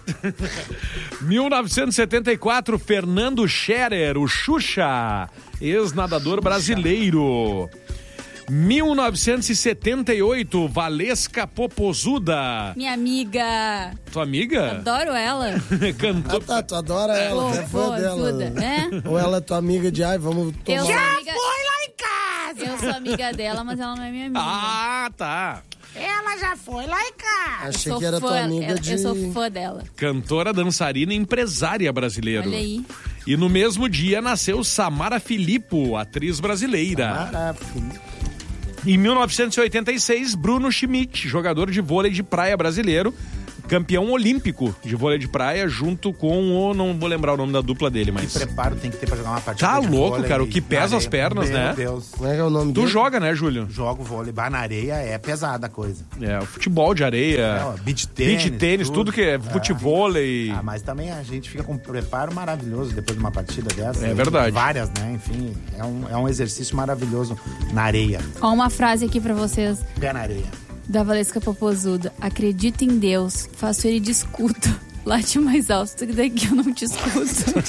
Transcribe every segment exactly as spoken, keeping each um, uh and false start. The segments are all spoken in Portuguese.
mil novecentos e setenta e quatro, Fernando Scherer, o Xuxa, ex-nadador brasileiro. mil novecentos e setenta e oito, Valesca Popozuda. Minha amiga. Tua amiga? Adoro ela. Cantou. Ah, tá, tu adora ela, tu é fã dela. É? Ou ela é tua amiga de, ai, vamos tomar... Eu sou Já amiga... foi lá em casa! Eu sou amiga dela, mas ela não é minha amiga. Ah, tá. Ela já foi lá em casa. Achei Sou que era fã, tua amiga eu, de... eu sou fã dela. Cantora, dançarina e empresária brasileira. Olha aí. E no mesmo dia nasceu Samara Filippo, atriz brasileira. Maravilha. Em mil novecentos e oitenta e seis, Bruno Schmidt, jogador de vôlei de praia brasileiro, campeão olímpico de vôlei de praia, junto com o... Não vou lembrar o nome da dupla dele, mas... Que preparo tem que ter pra jogar uma partida Tá de louco, vôlei cara, o que pesa na as areia. pernas, Meu né? Deus. Como é que é o nome Tu dele? joga, né, Júlio? Jogo vôlei, bah, na areia é pesada a coisa. É, o futebol de areia, É, ó, beach tênis, beach tênis, tudo, tudo que é futevôlei. Ah, mas também a gente fica com um preparo maravilhoso depois de uma partida dessa. É E verdade. Várias, né? Enfim, é um, é um exercício maravilhoso na areia. Ó, uma frase aqui pra vocês, Pé na areia. da Valesca Popozuda. Acredito em Deus, faço ele de escudo. Late mais alto, que daqui eu não te escuto.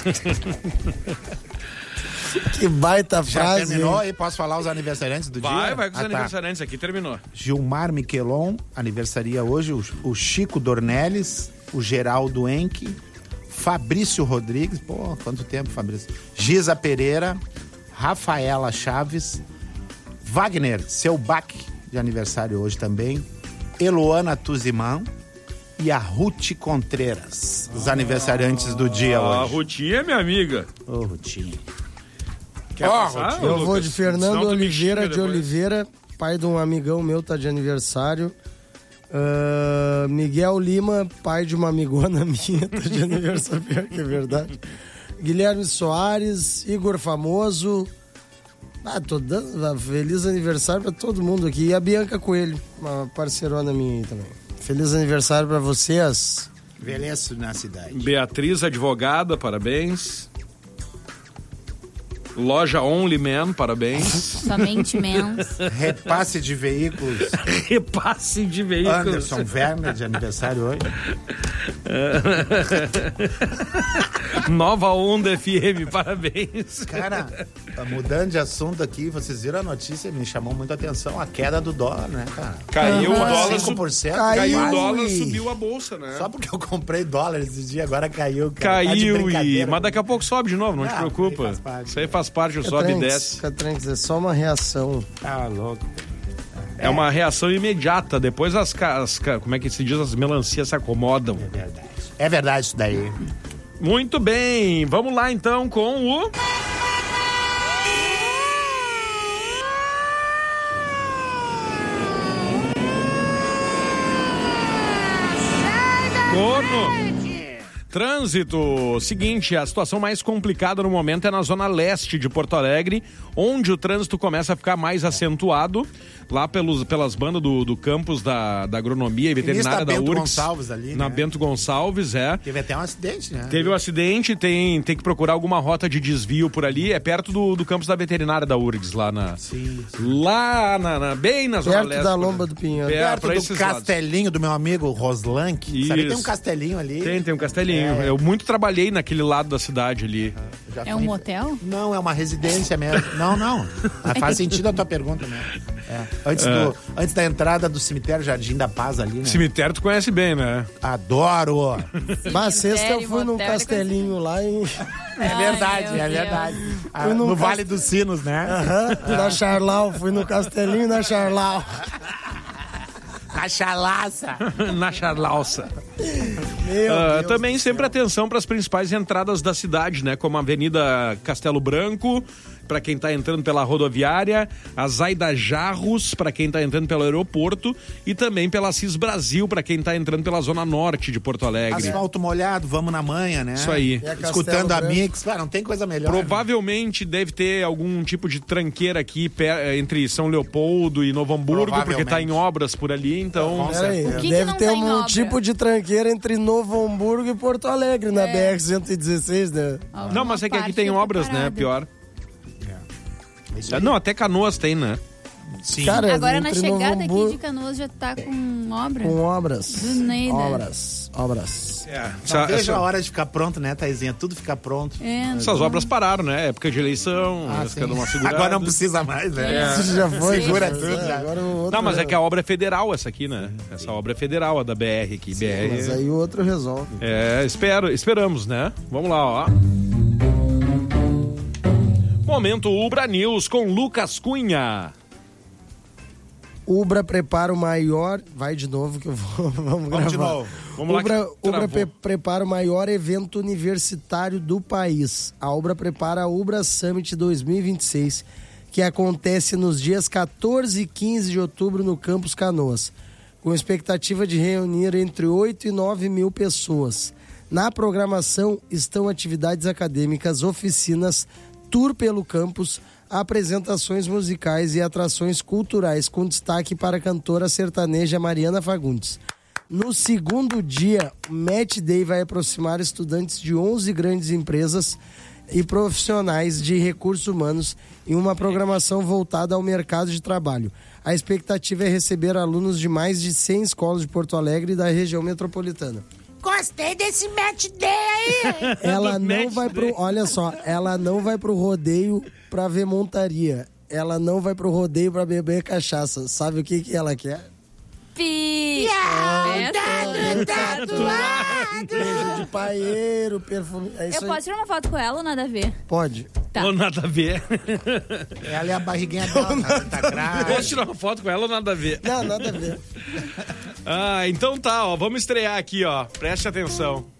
Que baita Já frase. terminou hein? aí? Posso falar os aniversariantes do dia? Vai, vai com os Ah, tá. aniversariantes aqui, terminou. Gilmar Miquelon, aniversaria hoje. O, o Chico Dornelles, o Geraldo Enck, Fabrício Rodrigues. Pô, quanto tempo, Fabrício. Giza Pereira, Rafaela Chaves, Wagner Selbach, de aniversário hoje também. Eloana Tuzimão e a Ruth Contreras, os aniversariantes do dia A hoje. Rutinha é minha amiga. Ô, Rutinha. Quer Ó, passar, Eu Lucas? vou de Fernando Senão tu me Oliveira xinga de depois. Oliveira, pai de um amigão meu, tá de aniversário. Ah, Miguel Lima, pai de uma amigona minha, tá de aniversário, pior que é verdade. Guilherme Soares, Igor Famoso. Ah, tô dando feliz aniversário pra todo mundo aqui. E a Bianca Coelho, uma parceirona minha aí também. Feliz aniversário pra vocês. Envelheço na cidade. Beatriz, advogada, parabéns. Loja Only Man, parabéns. Somente menos. Repasse de veículos. Repasse de veículos. Anderson Werner, de aniversário hoje. Nova Onda F M, parabéns. Cara, mudando de assunto aqui, vocês viram a notícia, me chamou muito a atenção a queda do dólar, né, cara? Caiu o Aham. dólar, cinco por cento. Caiu. caiu o Ai. dólar, subiu a bolsa, né? Só porque eu comprei dólar esse dia, agora caiu. Cara. Tá de Caiu e... brincadeira. Mas daqui a pouco sobe de novo, não te Ah, preocupa. faz parte. Isso aí faz parte, sobe e desce. Catranx, é só uma reação. Tá louco. É uma reação imediata. Depois as, ca- as ca- como é que se diz, as melancias se acomodam. É verdade. É verdade isso daí. Muito bem, vamos lá então com o... Corno. Trânsito. Seguinte, a situação mais complicada no momento é na zona leste de Porto Alegre, onde o trânsito começa a ficar mais acentuado, lá pelos, pelas bandas do, do campus da, da agronomia e veterinária da Bento U R G S. Gonçalves ali, Na né? Bento Gonçalves, é. Teve até um acidente, né? Teve um acidente, tem, tem que procurar alguma rota de desvio por ali. É perto do, do campus da veterinária da U R G S, lá na... Sim, Lá, na, na- bem na zona Perto leste. da por Lomba ali. do Pinheiro. É, Perto pra do esses lados. castelinho do meu amigo Roslan, que sabe, tem um Isso. castelinho ali. Tem, tem um castelinho. É. Eu muito trabalhei naquele lado da cidade ali. Já É fui- um motel? Não, é uma residência mesmo. Não, não. Mas faz sentido a tua pergunta, né? É. Antes, do, antes da entrada do cemitério Jardim da Paz ali, né? Cemitério tu conhece bem, né? Adoro! Mas sexta eu fui num motel, castelinho lá em... É verdade, meu é Deus. verdade. Ah, Fui num no cast- Vale dos Sinos, né? Aham, na Charlau, fui no castelinho na Charlau. A chalaça. Na Charlalça. Meu Ah, Deus também do sempre céu. atenção para as principais entradas da cidade, né? Como a Avenida Castelo Branco, para quem tá entrando pela rodoviária, a Zaida Jarros, para quem tá entrando pelo aeroporto, e também pela Cis Brasil, para quem tá entrando pela zona norte de Porto Alegre. Asfalto molhado, vamos na manha, né? Isso aí. E a Castelo Escutando a Branco? Mix, cara, não tem coisa melhor. né? Provavelmente deve ter algum tipo de tranqueira aqui per- entre São Leopoldo e Novo Hamburgo, porque tá em Provavelmente. obras por ali, então... Com Pera aí, O que que deve não ter tá em um obra? tipo de tranqueira entre Novo Hamburgo e Porto Alegre, na B R cento e dezesseis, né? Não, mas é que aqui Parte tem eu obras, preparada. né? Pior. É isso aí. Não, até Canoas tem, né? Sim. Cara, Agora na entre Novo chegada Hamburgo- aqui de Canoas já tá com obra. Com obras. Do Neida. Obras. Obras. É, Não essa- vejo essa- a hora de ficar pronto, né, Taizinha? Tudo ficar pronto. É, essas obras pararam, né? Época de eleição, Ah, eles sim. querem uma segurada. Agora não precisa mais, né? Isso já foi. Segura mas, tudo, é, né? agora o outro Não, mas é que a obra é federal essa aqui, né? Essa obra é federal, a da B R aqui. B R. Mas aí o outro resolve. É, espero, esperamos, né? Vamos lá, ó. Momento Ubra News com Lucas Cunha. Ubra prepara o maior... Vai de novo que eu vou... Vamos, Vamos de gravar. novo. Vamos lá que Ubra, Ubra travou. pre- prepara o maior evento universitário do país. A Ubra prepara a Ubra Summit dois mil e vinte e seis, que acontece nos dias quatorze e quinze de outubro no Campus Canoas, com expectativa de reunir entre oito e nove mil pessoas. Na programação estão atividades acadêmicas, oficinas, tour pelo campus, apresentações musicais e atrações culturais, com destaque para a cantora sertaneja Mariana Fagundes. No segundo dia, o Match Day vai aproximar estudantes de onze grandes empresas e profissionais de recursos humanos em uma programação voltada ao mercado de trabalho. A expectativa é receber alunos de mais de cem escolas de Porto Alegre e da região metropolitana. Gostei desse match day aí. Ela Do não Match vai pro, Day. olha só, ela não vai pro rodeio pra ver montaria. Ela não vai pro rodeio pra beber cachaça. Sabe o que que ela quer? Pi! Yeah, É, tá tatuado. Beijo de paeiro, perfume. É isso Eu posso aí. tirar uma foto com ela ou nada a ver? Pode. Tá. Ou nada a ver. Ela é a barriguinha dela, tá, tá grávida. Posso tirar uma foto com ela ou nada a ver? Não, nada a ver. Ah, então tá, ó. Vamos estrear aqui, ó. Preste atenção.